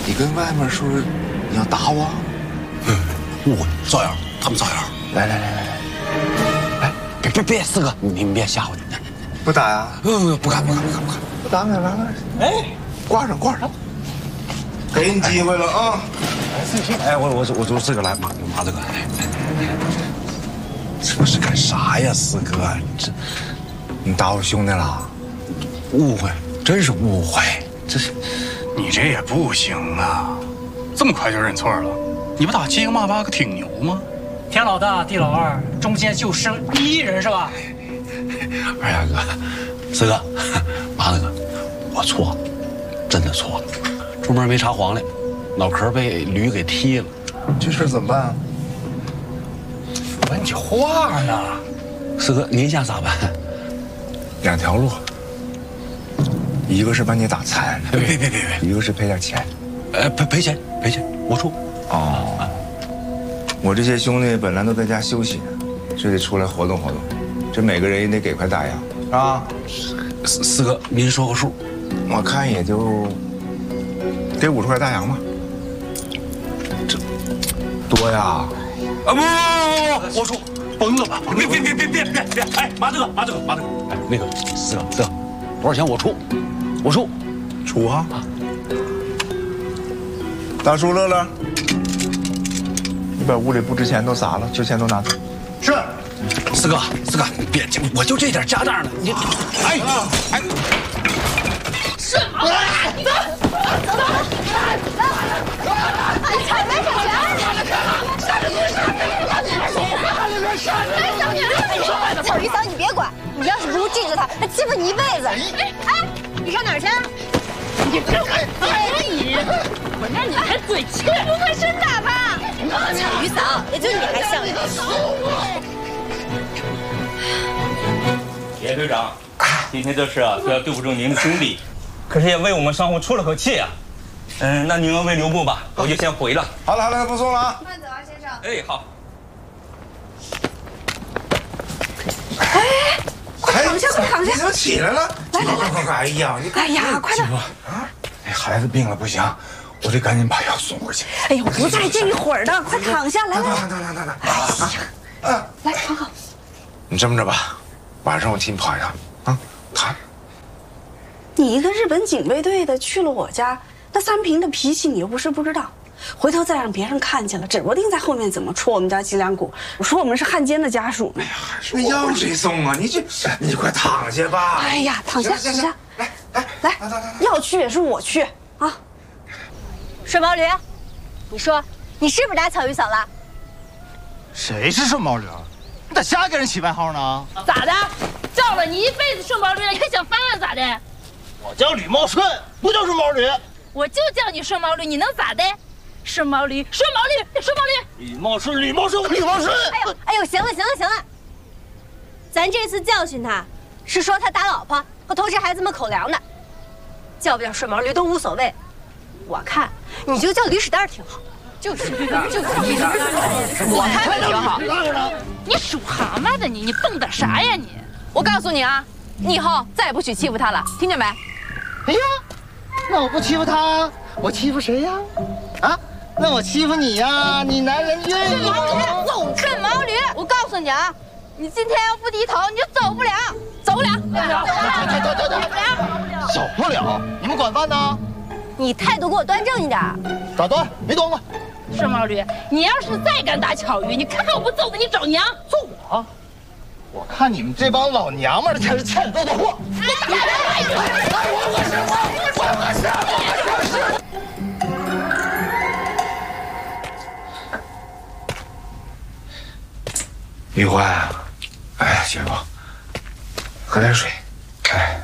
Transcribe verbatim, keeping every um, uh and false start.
你跟外面说你要打我？ 嗯，误会，造谣，他们造谣。 来来来来来， 哎，别别别，四哥，你们别吓唬你。 不打呀？ 不不敢不敢不敢不敢不打，来来来， 哎， 挂上挂上，给你机会了啊！ 哎，我我我我四哥来，马马大哥，这是干啥呀，四哥？这你打我兄弟了？ 误会，真是误会，这是。 你这也不行啊，这么快就认错了？你不打七个骂八个挺牛吗？ 天老大地老二，中间就剩一人是吧？ 二丫哥，四哥，马大哥，我错了，真的错了，出门没插黄连，脑壳被驴给踢了， 这事怎么办啊？ 问你话呢， 四哥您想咋办？ 两条路。 一个是把你打残， 别别别别别， 一个是赔点钱， 呃赔赔钱赔钱我出。 哦，我这些兄弟本来都在家休息，这得出来活动活动，这每个人也得给块大洋啊。 四四哥您说个数， 我看也就给五十块大洋吧。这多呀？ 啊不不不不，我出，甭了吧，别别别别别别别，哎马大哥马大哥马大哥，哎那个四哥四哥，多少钱我出？ 我出， 出啊！大叔乐乐，你把屋里不值钱都撒了，值钱都拿走。 是，四哥四哥，别介，我就这点家当呢，你，哎哎， 是，来，走，走走，哎，踩没踩全？杀了你，杀了你，杀了你，杀了你！哎，小女，草鱼嫂，你别管，你要是不制止他，他欺负你一辈子。哎。 你上哪儿去？你这还哎你！我让你还嘴欠！不会真打吧？草鱼嫂，也就你还像样。 严队长，今天这事啊，虽然对不住您的兄弟，可是也为我们商户出了口气啊。嗯，那您们为留步吧，我就先回了。 好了好了，不送了啊。 慢走啊，先生。 哎，好。 哎。 快躺下，快躺下！ 你怎么起来了？ 来来来， 快快！哎呀，你哎呀，快点！ 啊，那孩子病了不行，我得赶紧把药送回去。 哎呀，我不在这一会儿的，快躺下来来。 躺躺躺躺躺。哎呀， 来躺好。 你这么着吧，晚上我替你跑一趟啊，躺。 你一个日本警卫队的去了我家，那三平的脾气你又不是不知道。 回头再让别人看见了，指不定在后面怎么戳我们家脊梁骨，说我们是汉奸的家属呢。 那药谁送啊？你这，你快躺下吧。 哎呀，躺下，躺下， 来来来，要去也是我去啊。 顺毛驴，你说你是不是打草鱼嫂了？ 谁是顺毛驴？你咋瞎给人起外号呢？ 咋的？叫了你一辈子顺毛驴了，你还想翻案咋的？ 我叫吕茂顺，不叫顺毛驴。 我就叫你顺毛驴，你能咋的？ 顺毛驴，顺毛驴，顺毛驴， 吕茂顺，吕茂顺，吕茂顺。 哎呦，哎呦，行了，行了，行了。咱这次教训他，是说他打老婆和偷吃孩子们口粮的，叫不叫顺毛驴都无所谓。我看你就叫驴屎蛋挺好。就是，就是驴屎蛋。我看你挺好。你属蛤蟆的你，你蹦跶啥呀你？我告诉你啊，你以后再也不许欺负他了，听见没？ 哎呀，那我不欺负他，我欺负谁呀？啊？ 那我欺负你呀，你男人愿意吗？ 顺毛驴，我告诉你啊，你今天要不低头，你就走不了，走不了，走不了，走不了， 走不了。你们管饭呢？ 你态度给我端正一点。 咋端？没端过。 顺毛驴，你要是再敢打巧鱼，你看看我不揍的你找娘！ 揍我？我看你们这帮老娘们儿才是欠揍的货。 玉欢，哎，姐夫，喝点水。哎，